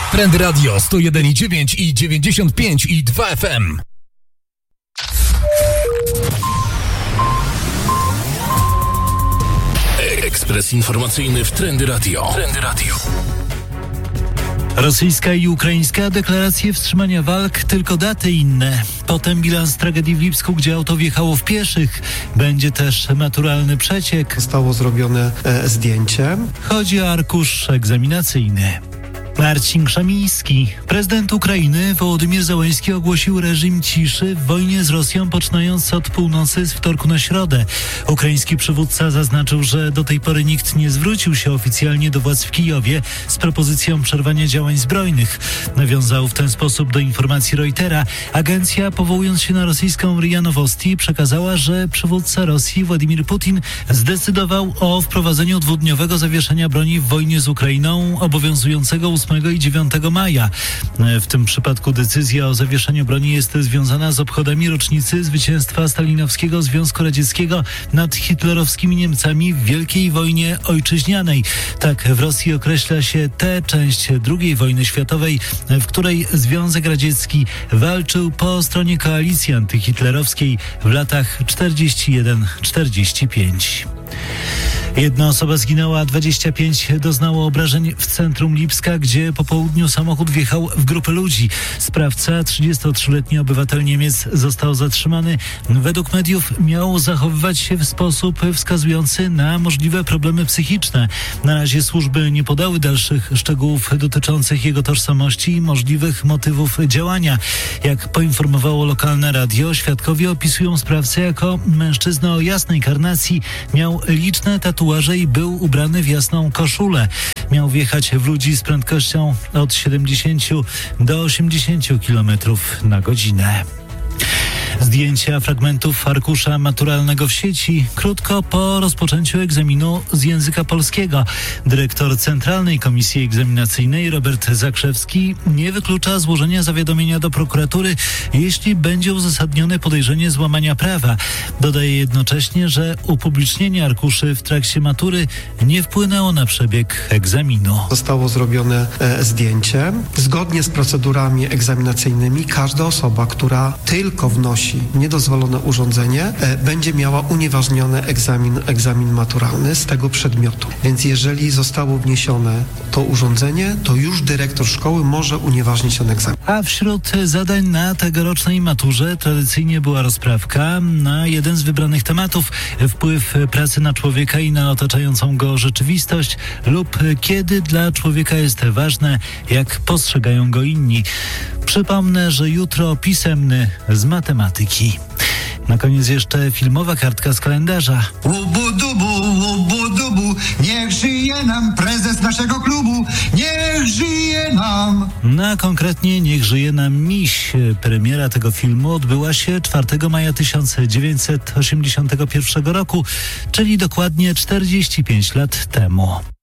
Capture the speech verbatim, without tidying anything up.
Trendy Radio sto jeden i dziewięć i dziewięćdziesiąt pięć i dwa F M. Ekspres informacyjny w Trendy Radio. Trendy Radio. Rosyjska i ukraińska deklaracje wstrzymania walk, tylko daty inne. Potem bilans tragedii w Lipsku, gdzie auto wjechało w pieszych. Będzie też naturalny przeciek. Zostało zrobione e, zdjęcie. Chodzi o arkusz egzaminacyjny. Marcin Krzemiński. Prezydent Ukrainy Wołodymyr Zełenski ogłosił reżim ciszy w wojnie z Rosją, poczynając od północy z wtorku na środę. Ukraiński przywódca zaznaczył, że do tej pory nikt nie zwrócił się oficjalnie do władz w Kijowie z propozycją przerwania działań zbrojnych. Nawiązał w ten sposób do informacji Reutera. Agencja, powołując się na rosyjską R I A Nowosti, przekazała, że przywódca Rosji Władimir Putin zdecydował o wprowadzeniu dwudniowego zawieszenia broni w wojnie z Ukrainą, obowiązującego ósmego i dziewiątego maja. W tym przypadku decyzja o zawieszeniu broni jest związana z obchodami rocznicy zwycięstwa stalinowskiego Związku Radzieckiego nad hitlerowskimi Niemcami w Wielkiej Wojnie Ojczyźnianej. Tak w Rosji określa się tę część drugiej wojny światowej, w której Związek Radziecki walczył po stronie koalicji antyhitlerowskiej w latach czterdziestym jeden czterdziestym pięć. Jedna osoba zginęła, a dwadzieścia pięć doznało obrażeń w centrum Lipska, gdzie po południu samochód wjechał w grupę ludzi. Sprawca, trzydziestotrzyletni obywatel Niemiec, został zatrzymany. Według mediów miał zachowywać się w sposób wskazujący na możliwe problemy psychiczne. Na razie służby nie podały dalszych szczegółów dotyczących jego tożsamości i możliwych motywów działania. Jak poinformowało lokalne radio, świadkowie opisują sprawcę jako mężczyznę o jasnej karnacji. Miał liczne tatuaże i był ubrany w jasną koszulę. Miał wjechać w ludzi z prędkością od siedemdziesięciu do osiemdziesięciu kilometrów na godzinę. Zdjęcia fragmentów arkusza maturalnego w sieci krótko po rozpoczęciu egzaminu z języka polskiego. Dyrektor Centralnej Komisji Egzaminacyjnej Robert Zakrzewski nie wyklucza złożenia zawiadomienia do prokuratury, jeśli będzie uzasadnione podejrzenie złamania prawa. Dodaje jednocześnie, że upublicznienie arkuszy w trakcie matury nie wpłynęło na przebieg egzaminu. Zostało zrobione e, zdjęcie. Zgodnie z procedurami egzaminacyjnymi każda osoba, która tylko wnosi niedozwolone urządzenie, e, będzie miała unieważniony egzamin, egzamin maturalny z tego przedmiotu. Więc jeżeli zostało wniesione to urządzenie, to już dyrektor szkoły może unieważnić ten egzamin. A wśród zadań na tegorocznej maturze tradycyjnie była rozprawka na jeden z wybranych tematów: wpływ pracy na człowieka i na otaczającą go rzeczywistość, lub kiedy dla człowieka jest ważne, jak postrzegają go inni. Przypomnę, że jutro pisemny z matematyki. Na koniec jeszcze filmowa kartka z kalendarza. Ubudubu, ubudubu, niech żyje nam prezes naszego klubu, niech żyje nam. No a konkretnie niech żyje nam miś. Premiera tego filmu odbyła się czwartego maja tysiąc dziewięćset osiemdziesiątego pierwszego roku, czyli dokładnie czterdzieści pięć lat temu.